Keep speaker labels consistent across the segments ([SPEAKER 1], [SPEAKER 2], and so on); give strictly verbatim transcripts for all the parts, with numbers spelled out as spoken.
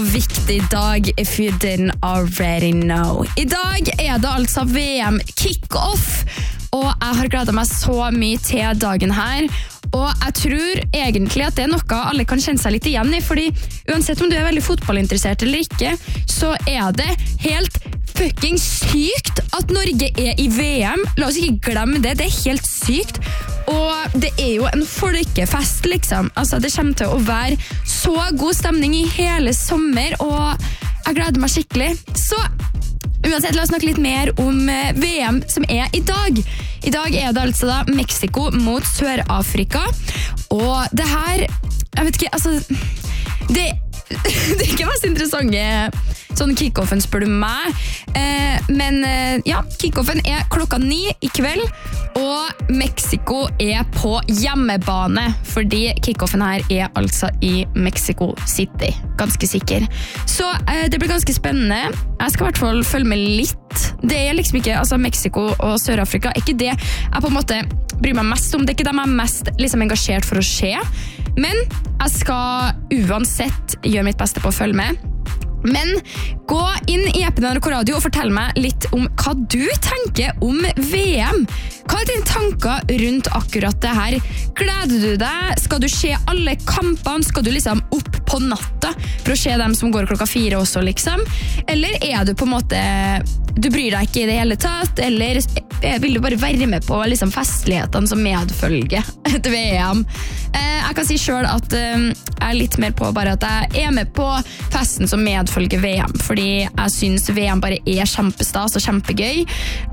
[SPEAKER 1] Viktig dag if you didn't already know. I dag er det altså V M kick-off, og jeg har gledet meg så mye til dagen her. Og jeg tror egentlig at det er noe alle kan kjenne seg litt igjen i, fordi uansett om du er veldig fotballinteressert eller ikke, så er det helt fucking sykt at Norge er i V M. La oss ikke glemme det, det er helt sykt. Og det er jo en folkefest, liksom. Altså, det kommer til å være så god stemning i hele sommer, og jeg gleder meg skikkelig. Så uansett, la oss snakke litt mer om V M som er i dag. I dag er det altså da Mexico mot Sør-Afrika, og det her, jeg vet ikke, altså, det, det er ikke mest interessante sånn kickoffen, spør du meg. Eh, men eh, ja, kickoffen er klokka ni i kveld, og Mexico er på hjemmebane, fordi kickoffen her er altså i Mexico City, ganske sikker. Så eh, det blir ganske spennende. Jeg skal i hvert fall følge med litt. Det er liksom ikke, altså Mexico og Sør-Afrika, er ikke det jeg på en måte bryr meg mest om. Det er ikke dem jeg er mest liksom, engasjert for å se. Men jeg skal uansett gjøre mitt beste på å følge med. Men gå inn i appen N R K Radio og fortell meg litt om hva du tenker om V M. Hva er dine tanker rundt akkurat det her? Gleder du deg? Skal du se alle kampene? Skal du liksom opp på natta for å se dem som går klokka fire også, liksom? Eller er du på en måte, du bryr deg ikke i det hele tatt? Eller vil du bare være med på liksom, festlighetene som medfølger et V M? Jeg kan si selv at jeg er litt mer på bare at jeg er med på festen som medfølger V M, fordi jeg synes V M bare er kjempestas og kjempegøy.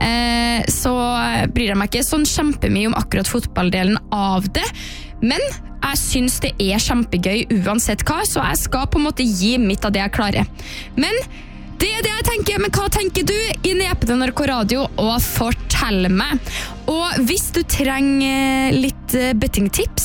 [SPEAKER 1] Så bryr jeg meg ikke sånn kjempemye om akkurat fotballdelen av det, men jeg synes det er kjempegøy uansett hva, så jeg skal på en måte gi mitt av det jeg klarer. Men det er det jeg tenker, men hva tenker du? Inn i appen N R K Radio og fortell meg. Og hvis du trenger litt bettingtips,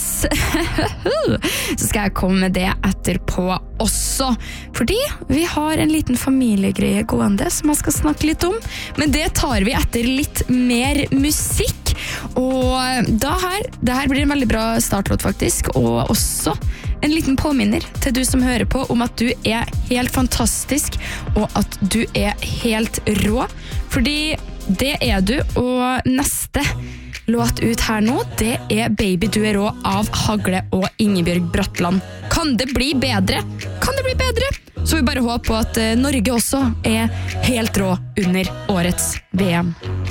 [SPEAKER 1] så skal jeg komme med det etterpå også. Fordi vi har en liten familiegreie gående som jeg skal snakke litt om, men det tar vi etter litt mer musikk. Og da her, det her blir en veldig bra startlåt faktisk, og også en liten påminner til du som hører på om at du er helt fantastisk, og at du er helt rå, fordi det er du, og neste låt ut her nå, det er Baby Du Er Rå av Hagle og Ingebjørg Bratland. Kan det bli bedre? Kan det bli bedre? Så vi bare håper på at Norge også er helt rå under årets V M.